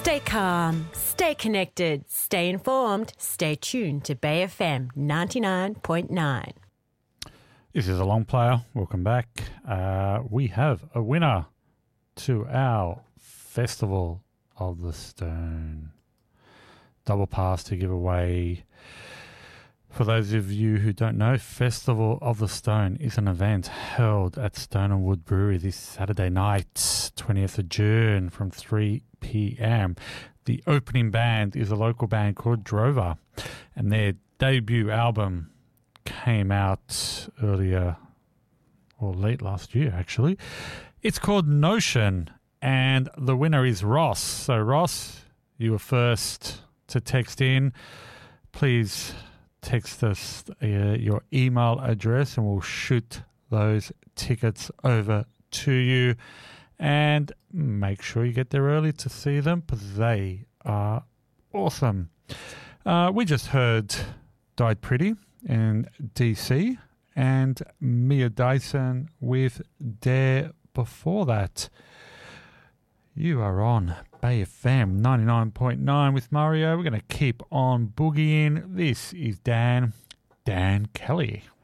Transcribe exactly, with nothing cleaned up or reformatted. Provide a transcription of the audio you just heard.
Stay calm, stay connected, stay informed, stay tuned to Bay F M ninety-nine point nine. This is a long player. Welcome back. Uh, we have a winner to our Festival of the Stone double pass to give away. For those of you who don't know, Festival of the Stone is an event held at Stone and Wood Brewery this Saturday night, twentieth of June from three p.m. The opening band is a local band called Drover, and their debut album came out earlier, or late last year actually. It's called Notion, and the winner is Ross. So Ross, you were first to text in. Please text us uh, your email address and we'll shoot those tickets over to you. And make sure you get there early to see them because they are awesome. Uh, we just heard Died Pretty in D C and Mia Dyson with Dare before that. You are on Bay F M ninety-nine point nine with Mario. We're going to keep on boogieing. This is Dan, Dan Kelly.